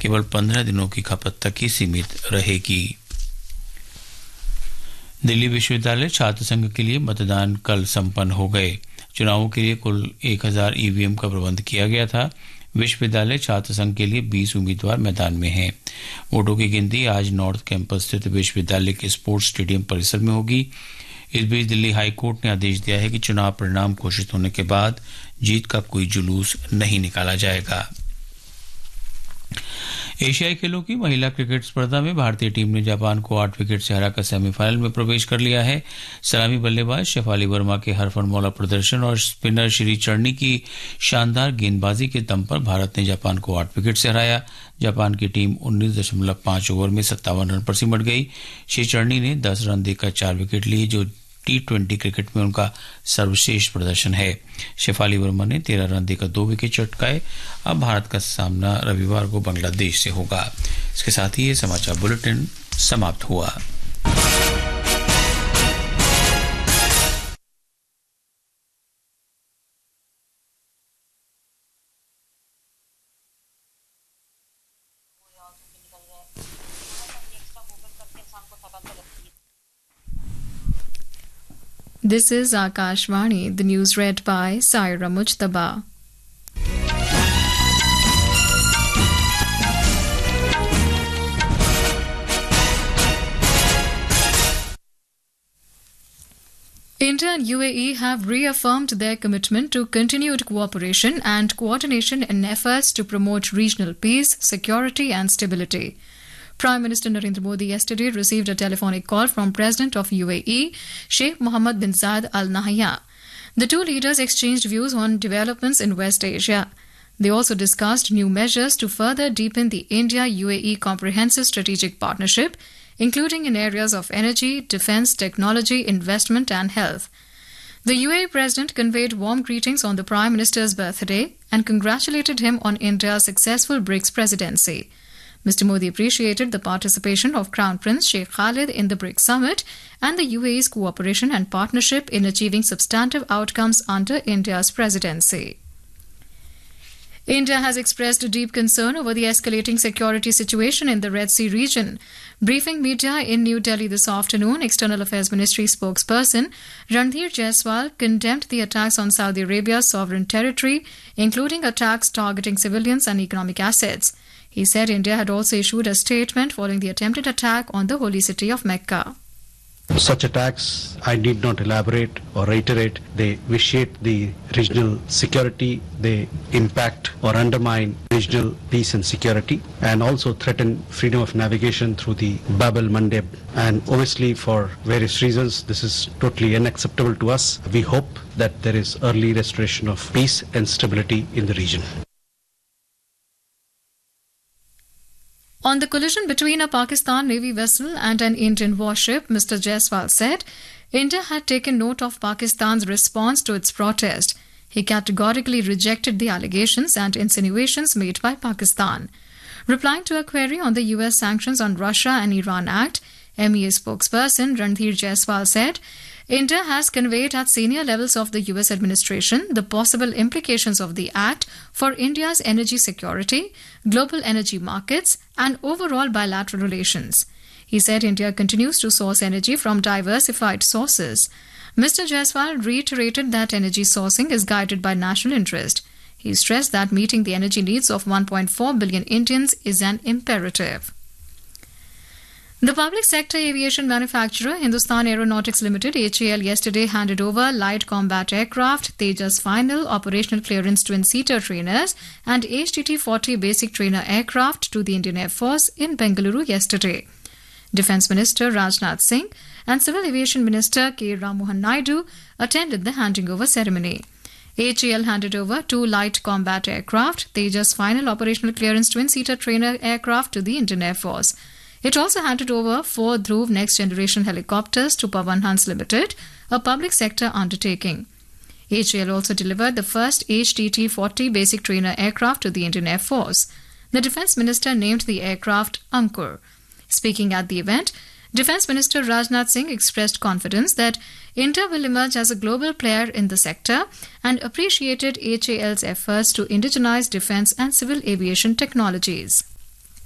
केवल 15 दिनों की खपत तक ही सीमित रहेगी। दिल्ली विश्वविद्यालय छात्र संघ के लिए मतदान कल संपन्न हो गए। चुनावों के लिए कुल 1000 ईवीएम का प्रबंध किया गया था। विश्वविद्यालय छात्र संघ के लिए 20 उम्मीदवार मैदान में हैं। वोटों की गिनती आज नॉर्थ कैंपस स्थित विश्वविद्यालय के स्पोर्ट्स स्टेडियम परिसर में होगी। इस बीच दिल्ली हाईकोर्ट ने आदेश दिया है कि चुनाव परिणाम घोषित होने के बाद जीत का कोई जुलूस नहीं निकाला जाएगा। एशियाई खेलों की महिला क्रिकेट स्पर्धा में भारतीय टीम ने जापान को 8 विकेट से हराकर सेमीफाइनल में प्रवेश कर लिया है। सलामी बल्लेबाज शेफाली वर्मा के हरफनमौला प्रदर्शन और स्पिनर श्री चर्नी की शानदार गेंदबाजी के दम पर भारत ने जापान को 8 विकेट से हराया। जापान की टीम 19.5 ओवर में 57 रन पर सिमट गई। श्री चर्नी ने 10 रन देकर 4 विकेट लिए, जो T20 क्रिकेट में उनका सर्वश्रेष्ठ प्रदर्शन है। शेफाली वर्मा ने 13 रन देकर 2 विकेट चटकाए। अब भारत का सामना रविवार को बांग्लादेश से होगा। इसके साथ ही ये समाचार बुलेटिन समाप्त हुआ। This is Akashvani, the news read by Saira Mujtaba. India and UAE have reaffirmed their commitment to continued cooperation and coordination in efforts to promote regional peace, security and stability. Prime Minister Narendra Modi yesterday received a telephonic call from President of UAE, Sheikh Mohammed bin Zayed Al Nahyan. The two leaders exchanged views on developments in West Asia. They also discussed new measures to further deepen the India-UAE comprehensive strategic partnership, including in areas of energy, defence, technology, investment and health. The UAE President conveyed warm greetings on the Prime Minister's birthday and congratulated him on India's successful BRICS presidency. Mr. Modi appreciated the participation of Crown Prince Sheikh Khalid in the BRICS summit and the UAE's cooperation and partnership in achieving substantive outcomes under India's presidency. India has expressed deep concern over the escalating security situation in the Red Sea region. Briefing media in New Delhi this afternoon, External Affairs Ministry spokesperson Randhir Jaiswal condemned the attacks on Saudi Arabia's sovereign territory, including attacks targeting civilians and economic assets. He said India had also issued a statement following the attempted attack on the holy city of Mecca. Such attacks, I need not elaborate or reiterate, they vitiate the regional security, they impact or undermine regional peace and security, and also threaten freedom of navigation through the Bab el-Mandeb. And obviously for various reasons, this is totally unacceptable to us. We hope that there is early restoration of peace and stability in the region. On the collision between a Pakistan Navy vessel and an Indian warship, Mr. Jaiswal said India had taken note of Pakistan's response to its protest. He categorically rejected the allegations and insinuations made by Pakistan. Replying to a query on the US Sanctions on Russia and Iran Act, MEA spokesperson Randhir Jaiswal said India has conveyed at senior levels of the US administration the possible implications of the act for India's energy security, global energy markets, and overall bilateral relations. He said India continues to source energy from diversified sources. Mr. Jaiswal reiterated that energy sourcing is guided by national interest. He stressed that meeting the energy needs of 1.4 billion Indians is an imperative. The public sector aviation manufacturer Hindustan Aeronautics Limited HAL yesterday handed over light combat aircraft Tejas Final operational clearance twin-seater trainers and HTT-40 basic trainer aircraft to the Indian Air Force in Bengaluru yesterday. Defence Minister Rajnath Singh and Civil Aviation Minister K. Rammohan Naidu attended the handing over ceremony. HAL handed over 2 light combat aircraft Tejas Final operational clearance twin-seater trainer aircraft to the Indian Air Force. It also handed over 4 Dhruv next-generation helicopters to Pawan Hans Limited, a public sector undertaking. HAL also delivered the first HTT-40 basic trainer aircraft to the Indian Air Force. The Defence Minister named the aircraft Ankur. Speaking at the event, Defence Minister Rajnath Singh expressed confidence that India will emerge as a global player in the sector and appreciated HAL's efforts to indigenize defence and civil aviation technologies.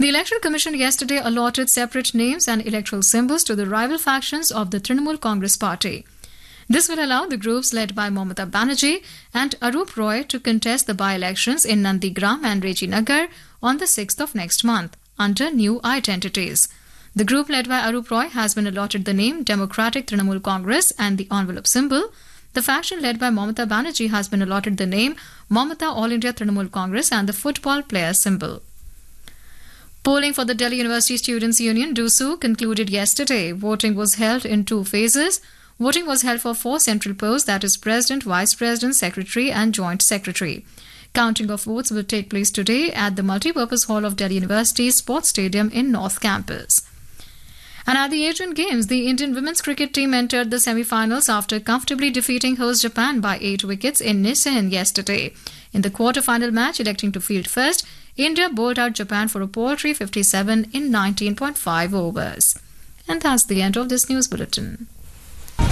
The Election Commission yesterday allotted separate names and electoral symbols to the rival factions of the Trinamool Congress Party. This will allow the groups led by Mamata Banerjee and Arup Roy to contest the by-elections in Nandigram and Rejinagar on the 6th of next month under new identities. The group led by Arup Roy has been allotted the name Democratic Trinamool Congress and the envelope symbol. The faction led by Mamata Banerjee has been allotted the name Mamata All India Trinamool Congress and the football player symbol. Polling for the Delhi University Students' Union DUSU concluded yesterday. Voting was held in 2 phases. Voting was held for 4 central posts, that is President, Vice President, Secretary and Joint Secretary. Counting of votes will take place today at the Multipurpose Hall of Delhi University Sports Stadium in North Campus. And at the Asian Games, the Indian women's cricket team entered the semi-finals after comfortably defeating host Japan by 8 wickets in Nissan yesterday. In the quarter-final match, electing to field first, India bowled out Japan for a paltry 57 in 19.5 overs. And that's the end of this news bulletin.